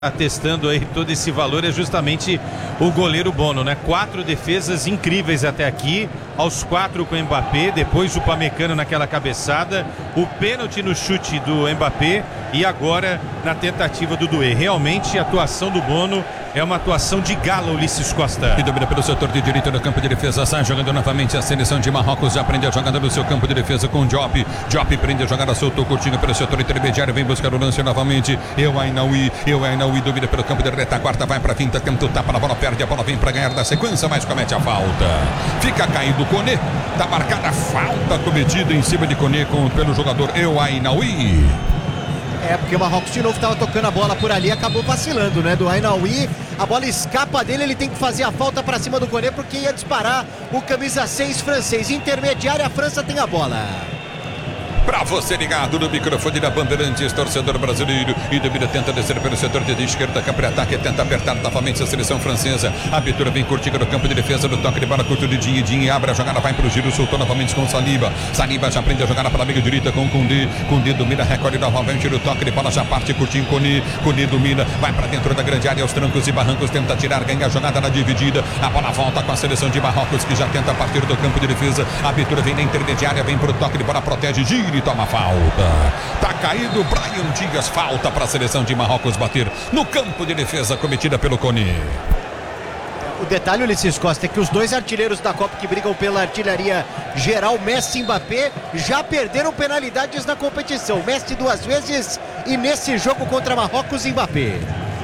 atestando aí todo esse valor é justamente o goleiro Bono, né? 4 defesas incríveis até aqui, aos 4 com o Mbappé, depois o Upamecano naquela cabeçada, o pênalti no chute do Mbappé e agora na tentativa do Doué. Realmente a atuação do Bono é uma atuação de gala, Ulisses Costa. E domina pelo setor de direita do campo de defesa, sai jogando novamente a seleção de Marrocos, já prende a jogada no seu campo de defesa com Diop. Diop prende a jogada, soltou curtinho pelo setor intermediário, vem buscar o lance novamente. Eu Ainaoui domina pelo campo de retaguarda, vai pra finta, tenta o tapa na bola, perde a bola, vem pra ganhar da sequência, mas comete a falta. Fica caído Koné, tá marcada a falta cometida em cima de Koné pelo jogador Eu Ainaoui. Porque o Marrocos de novo estava tocando a bola por ali, acabou vacilando, né? Do Ainaoui, a bola escapa dele, ele tem que fazer a falta para cima do Koné porque ia disparar o camisa 6 francês. Intermediária, a França tem a bola. Pra você ligado no microfone da Bandeirantes, torcedor brasileiro, e domina, tenta descer pelo setor de esquerda, campo de ataque, tenta apertar novamente a seleção francesa. A abertura vem curtinha no campo de defesa, do toque de bola curto de Dinho, abre a jogada, vai pro giro, soltou novamente com Saliba. Saliba já prende a jogada pela meia direita com Koundé. Koundé domina, recolhe novamente no toque de bola, já parte curtinho, Koné domina, vai pra dentro da grande área, aos trancos e barrancos, tenta tirar, ganha a jogada na dividida. A bola volta com a seleção de Marrocos, que já tenta partir do campo de defesa. A abertura vem na intermediária, vem pro toque de bola, protege, gira e toma falta. Tá caído Brahim Dias, falta para a seleção de Marrocos bater no campo de defesa cometida pelo Koné. O detalhe, Ulisses Costa, é que os dois artilheiros da Copa que brigam pela artilharia geral, Messi e Mbappé, já perderam penalidades na competição. Messi 2 vezes e nesse jogo contra Marrocos, Mbappé.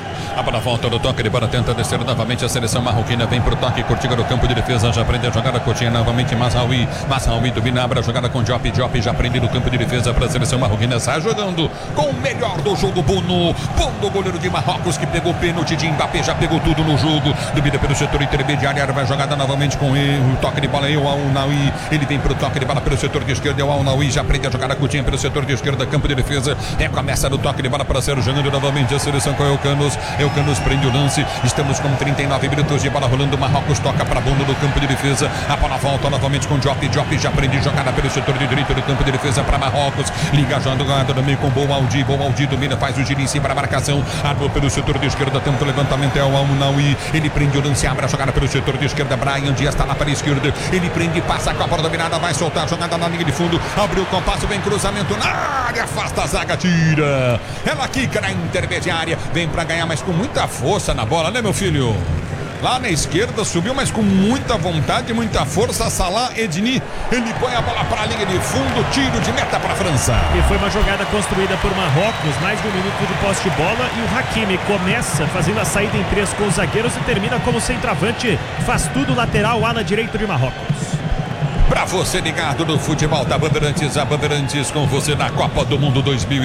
A bola volta do toque de bola, tenta descer novamente a seleção marroquina, vem pro toque, curtinha no campo de defesa, já prende a jogada, curtinha novamente, Mazraoui domina, abre a jogada com Diop já prende no campo de defesa para a seleção marroquina, sai jogando com o melhor do jogo, Bono, goleiro de Marrocos, que pegou o pênalti de Mbappé, já pegou tudo no jogo, domina pelo setor intermediário, vai a jogada novamente com ele, o toque de bola, Eu Ainaoui, ele vem pro toque de bola pelo setor de esquerda, Eu Ainaoui já prende a jogada, curtinha pelo setor de esquerda, campo de defesa, começa no toque de bola para ser jogando novamente a seleção com El Canos prende o lance, estamos com 39 minutos de bola rolando, Marrocos toca para Bono do campo de defesa, a bola volta novamente com Diop já prende jogada pelo setor de direito do campo de defesa para Marrocos, liga a jogada no meio com Boualdi domina, faz o giro em cima da marcação, armou pelo setor de esquerda, tenta o levantamento, El Ainaoui, ele prende o lance, abre a jogada pelo setor de esquerda, Brahim Dias está lá para a esquerda, ele prende, passa com a bola dominada, vai soltar a jogada na linha de fundo, abriu o compasso, vem cruzamento na área, afasta a zaga, tira, ela quica na intermediária, vem para ganhar, mas com muita força na bola, né, meu filho? Lá na esquerda subiu, mas com muita vontade, muita força. Salah Edni, ele põe a bola para a linha de fundo, tiro de meta para a França. E foi uma jogada construída por Marrocos, mais de um minuto de posse de bola, e o Hakimi começa fazendo a saída em 3 com os zagueiros e termina como centroavante, faz tudo lateral lá na direita de Marrocos. Pra você ligado no futebol da Bandeirantes, a Bandeirantes com você na Copa do Mundo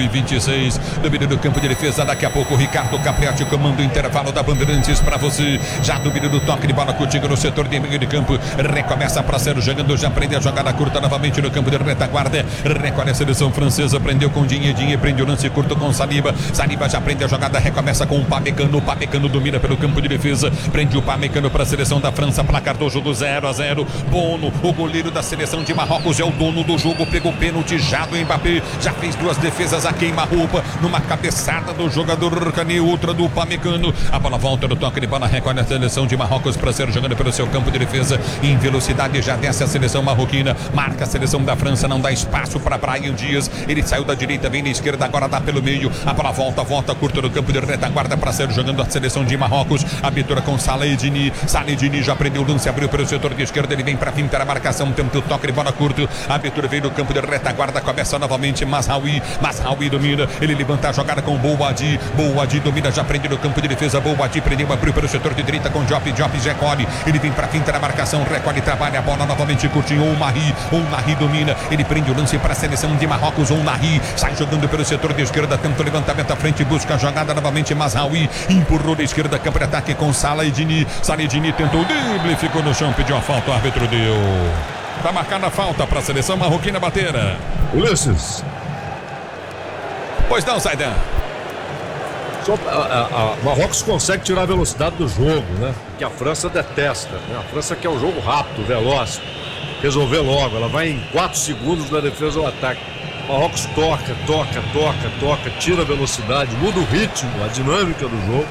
2026. Domínio do campo de defesa, daqui a pouco Ricardo Capriati comanda o intervalo da Bandeirantes pra você. Já domínio do toque de bola contigo no setor de meio de campo. Recomeça pra ser jogando, já prende a jogada curta novamente no campo de retaguarda. Recolhe a seleção francesa, prendeu com Dinho, prende o lance curto com Saliba já prende a jogada, recomeça com o Upamecano domina pelo campo de defesa, prende o Upamecano pra seleção da França, placar do jogo 0-0. Bono, o goleiro da seleção de Marrocos, é o dono do jogo, pegou pênalti já do Mbappé, já fez 2 defesas a queima-roupa, numa cabeçada do jogador Koné, outra do Upamecano, a bola volta do toque de bola, recolhe a seleção de Marrocos para ser jogando pelo seu campo de defesa, em velocidade já desce a seleção marroquina, marca a seleção da França, não dá espaço para Brahim Dias, ele saiu da direita, vem na esquerda, agora dá pelo meio, a bola volta curta no campo de retaguarda para ser jogando a seleção de Marrocos, abertura com Salah Edni já prendeu o lance, abriu pelo setor de esquerda, ele vem para pintar a marcação, tenta o toque de bola curto, a abertura veio no campo de retaguarda, começa novamente Mazraoui domina, ele levanta a jogada com Boualdi domina, já prende no campo de defesa, Boualdi prendeu, abriu pelo setor de direita com Diop recolhe, ele vem para finta na marcação, recolhe, trabalha a bola novamente curtinho, Ounahi domina, ele prende o lance para a seleção de Marrocos, Ounahi sai jogando pelo setor de esquerda, tenta o levantamento à frente, busca a jogada novamente, Mazraoui empurrou da esquerda, campo de ataque com Salah Edni tentou o drible, ficou no chão, pediu a falta, o árbitro deu. Tá marcada a falta para a seleção marroquina bater. Ulisses. Pois não, Zaidan. Marrocos consegue tirar a velocidade do jogo, né? Que a França detesta, né? A França quer o jogo rápido, veloz, resolver logo. Ela vai em 4 segundos na defesa ou ataque. Marrocos toca, tira a velocidade, muda o ritmo, a dinâmica do jogo.